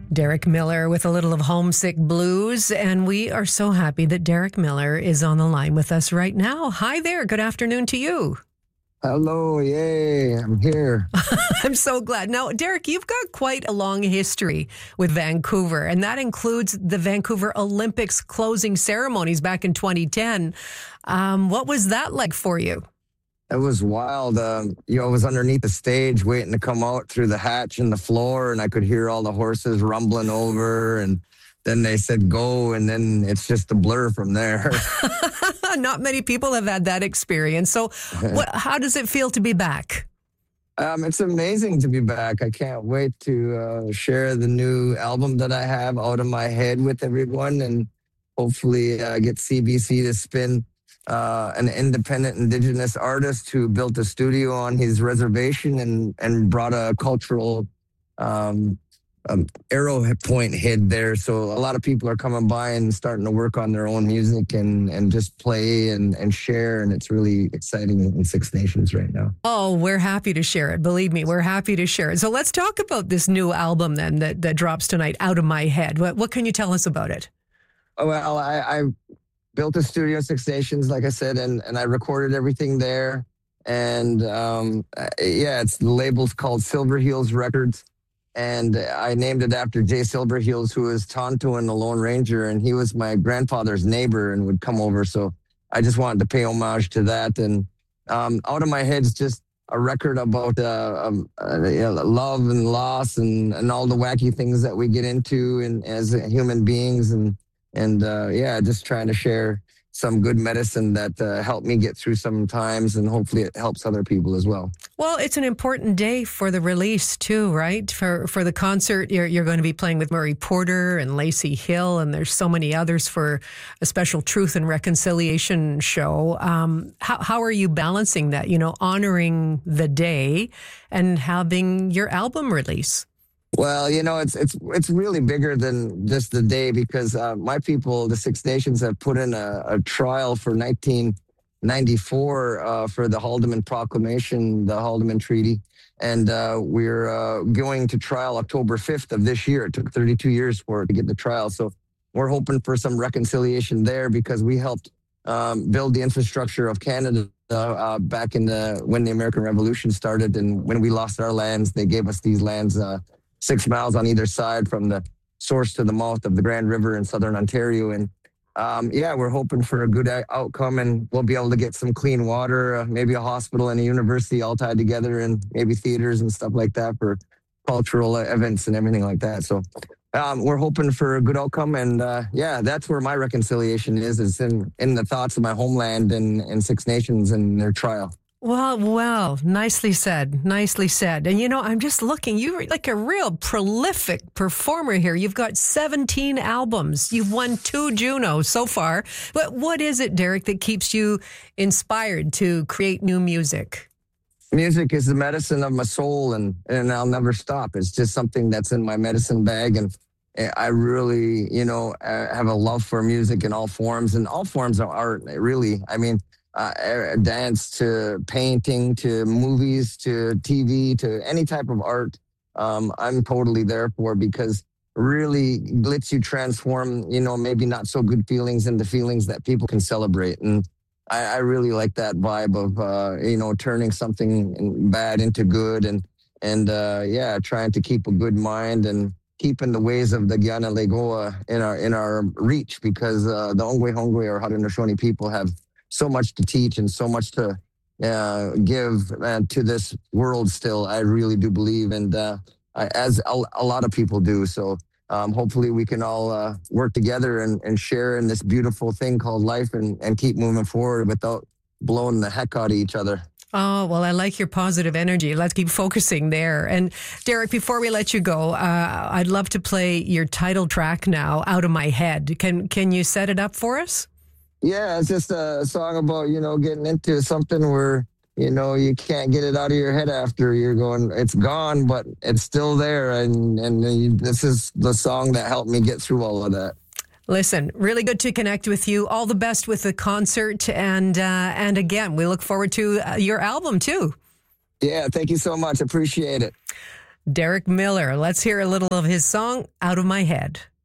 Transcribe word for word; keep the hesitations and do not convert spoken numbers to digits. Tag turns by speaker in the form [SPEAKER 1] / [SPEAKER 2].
[SPEAKER 1] Derek Miller with a little of Homesick Blues, and we are so happy that Derek Miller is on the line with us right now. Hi there. Good afternoon to you.
[SPEAKER 2] Hello. Yay. I'm here.
[SPEAKER 1] I'm so glad. Now, Derek, you've got quite a long history with Vancouver, and that includes the Vancouver Olympics closing ceremonies back in twenty ten. Um, what was that like for you?
[SPEAKER 2] It was wild. Um, you know, I was underneath the stage waiting to come out through the hatch in the floor, and I could hear all the horses rumbling over, and then they said go, and then it's just a blur from there.
[SPEAKER 1] Not many people have had that experience. So what, how does it feel to be back?
[SPEAKER 2] Um, it's amazing to be back. I can't wait to uh, share the new album that I have, Out of My Head, with everyone, and hopefully uh, get C B C to spin Uh, an independent Indigenous artist who built a studio on his reservation and, and brought a cultural um, um, arrow point hid there. So a lot of people are coming by and starting to work on their own music and, and just play and, and share. And it's really exciting in Six Nations right now.
[SPEAKER 1] Oh, we're happy to share it. Believe me, we're happy to share it. So let's talk about this new album then that, that drops tonight, Out of My Head. What, what can you tell us about it?
[SPEAKER 2] Oh, well, I... I built a studio, Six Nations, like I said, and, and I recorded everything there. And um, yeah, it's the label's called Silverheels Records. And I named it after Jay Silverheels, who was Tonto and the Lone Ranger. And he was my grandfather's neighbor and would come over. So I just wanted to pay homage to that. And um, Out of My Head's just a record about uh, um, uh, you know, love and loss and, and all the wacky things that we get into and as human beings. And And, uh, yeah, just trying to share some good medicine that uh, helped me get through some times, and hopefully it helps other people as well.
[SPEAKER 1] Well, it's an important day for the release, too, right? For for the concert, you're, you're going to be playing with Murray Porter and Lacey Hill, and there's so many others for a special Truth and Reconciliation show. Um, how, how are you balancing that, you know, honoring the day and having your album release?
[SPEAKER 2] Well, you know, it's it's it's really bigger than just the day because uh, my people, the Six Nations, have put in a, a trial for nineteen ninety-four uh, for the Haldimand Proclamation, the Haldimand Treaty, and uh, we're uh, going to trial October fifth of this year. It took thirty-two years for it to get the trial, so we're hoping for some reconciliation there because we helped um, build the infrastructure of Canada uh, uh, back in the when the American Revolution started, and when we lost our lands, they gave us these lands. Uh, six miles on either side from the source to the mouth of the Grand River in southern Ontario. And um, yeah, we're hoping for a good outcome and we'll be able to get some clean water, uh, maybe a hospital and a university all tied together and maybe theaters and stuff like that for cultural events and everything like that. So um, we're hoping for a good outcome. And uh, yeah, that's where my reconciliation is, is in, in the thoughts of my homeland and, and Six Nations and their trial.
[SPEAKER 1] Well, well, nicely said, nicely said. And, you know, I'm just looking, you're like a real prolific performer here. You've got seventeen albums. You've won two Junos so far. But what is it, Derek, that keeps you inspired to create new music?
[SPEAKER 2] Music is the medicine of my soul, and, and I'll never stop. It's just something that's in my medicine bag. And I really, you know, have a love for music in all forms, and all forms of art, really. I mean, Uh, dance to painting to movies to T V to any type of art. Um, I'm totally there for because really lets you transform, you know, maybe not so good feelings into feelings that people can celebrate. And I, I really like that vibe of, uh, you know, turning something bad into good and, and uh, yeah, trying to keep a good mind and keeping the ways of the Giana Legoa in our, in our reach because uh, the Ongwe Hongwe or Haudenosaunee people have so much to teach and so much to uh, give uh, to this world still, I really do believe, and uh, I, as a, a lot of people do. So um, hopefully we can all uh, work together and, and share in this beautiful thing called life and, and keep moving forward without blowing the heck out of each other.
[SPEAKER 1] Oh, well, I like your positive energy. Let's keep focusing there. And Derek, before we let you go, uh, I'd love to play your title track now, Out of My Head. Can, can you set it up for us?
[SPEAKER 2] Yeah, it's just a song about, you know, getting into something where, you know, you can't get it out of your head after you're going, it's gone, but it's still there. And, and this is the song that helped me get through all of that.
[SPEAKER 1] Listen, really good to connect with you. All the best with the concert. And, uh, and again, we look forward to uh, your album too.
[SPEAKER 2] Yeah, thank you so much. Appreciate it.
[SPEAKER 1] Derek Miller. Let's hear a little of his song, Out of My Head.